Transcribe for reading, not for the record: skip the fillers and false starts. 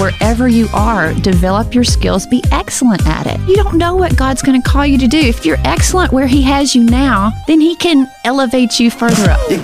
wherever you are, develop your skills, be excellent at it. You don't know what God's going to call you to do. If you're excellent where He has you now, then He can elevate you further up.